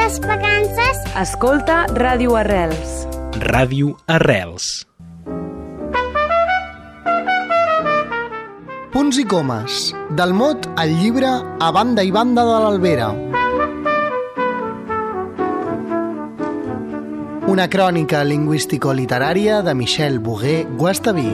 les vacances, escolta Ràdio Arrels. Ràdio Arrels. Punts i comes, del mot al llibre A banda i banda de l'Albera. Una crònica lingüístico-literària de Michel Boguer-Guastaví.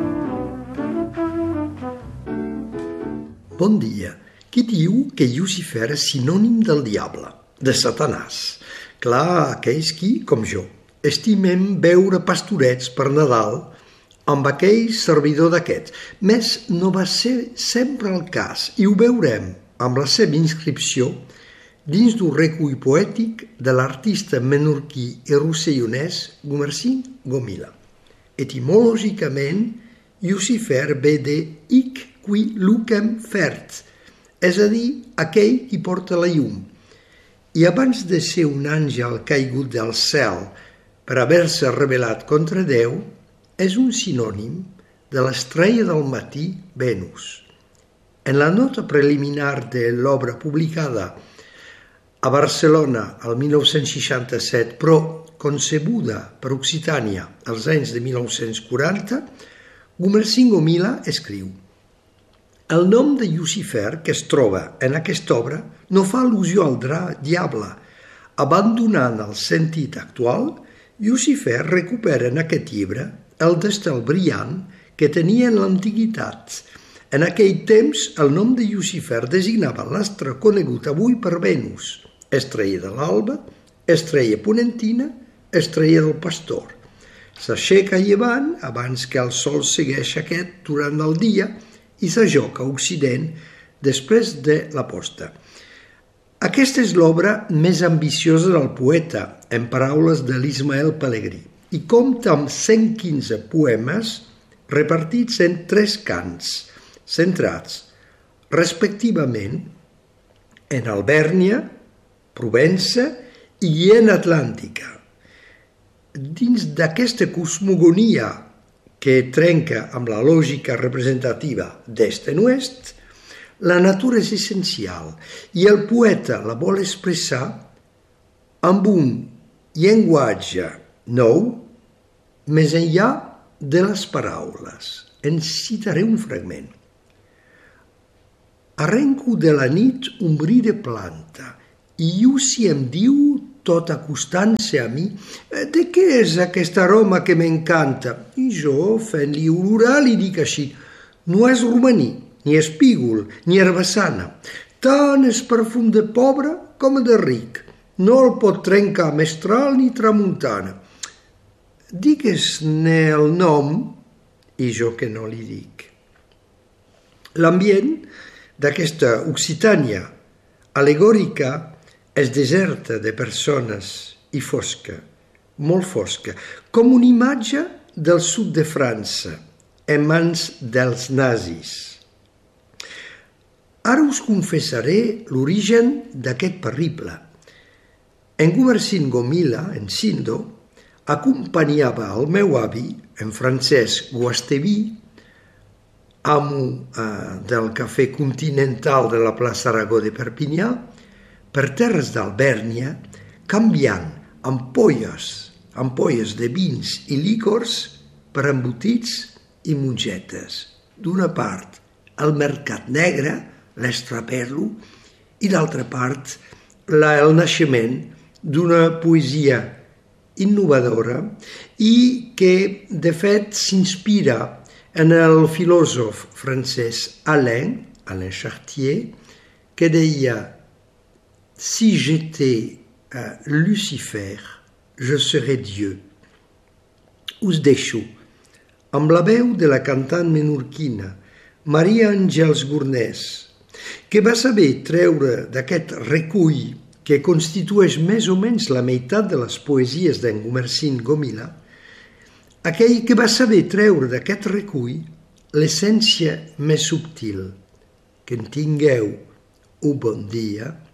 Bon dia. Qui diu que Llucifer és sinònim del diable, de Satanàs? Clar, aquells qui, com jo, estimem veure pastorets per Nadal amb aquell servidor d'aquests. Més no va ser sempre el cas, i ho veurem amb la seva inscripció dins d'un recull poètic de l'artista menorquí i rossellonès Gumersin Gomila. Etimològicament, Llucifer ve de hic qui lucem fert, és a dir, aquell qui porta la llum. I abans de ser un àngel caigut del cel per haver-se rebel·lat contra Déu, és un sinònim de l'estrella del matí, Venus. En la nota preliminar de l'obra publicada a Barcelona el 1967, però concebuda per Occitània als anys de 1940, Gumersin Gomila escriu: el nom de Llucifer que es troba en aquesta obra no fa al·lusió al diable. Abandonant el sentit actual, Llucifer recupera en aquest llibre el destel brillant que tenia en l'antiguitat. En aquell temps, el nom de Llucifer designava l'astre conegut avui per Venus, estrella de l'alba, estrella ponentina, estrella del pastor. S'aixeca a llevant abans que el sol segueix aquest durant el dia i s'ajoca a Occident després de la posta. Aquesta és l'obra més ambiciosa del poeta, en paraules de l'Ismael Pelegrí, i compta amb 115 poemes repartits en 3 cants, centrats, respectivament, en Alvèrnia, Provença i Guiena Atlàntica. Dins d'aquesta cosmogonia que trenca amb la lògica representativa d'est en oest, la natura és essencial i el poeta la vol expressar amb un llenguatge nou més enllà de les paraules. En citaré un fragment. Arrenco de la nit un bri de planta i Lluci em diu, tot acostant-se a mi, de què és aquest aroma que m'encanta? I jo, fent-li olorar, li dic així: no és romaní, ni espígol, ni herbassana. Tant és perfum de pobre com de ric. No el pot trencar mestral ni tramuntana. Digues-ne el nom, i jo que no li dic. L'ambient d'aquesta Occitània alegòrica és deserta de persones i fosca, molt fosca, com una imatge del sud de França, en mans dels nazis. Ara us confessaré l'origen d'aquest terrible. En Gumersin Gomila, en Sindo, acompanyava el meu avi, en Francesc Guastaví, amo del cafè continental de la plaça Aragó de Perpinyà, per terres d'Alvèrnia, canviant ampolles de vins i licors per embotits i mongetes. D'una part, el mercat negre, l'estraperlo, i d'altra part, el naixement d'una poesia innovadora i que, de fet, s'inspira en el filòsof francès Alain Chartier, que deia: si j'étais Lucifer, je serais Dieu. Us deixo amb la veu de la cantant menorquina Maria Àngels Gornès, que va saber treure d'aquest recull, que constitueix més o menys la meitat de les poesies d'en Gumersin Gomila, aquell que va saber treure d'aquest recull l'essència més subtil. Que en tingueu un bon dia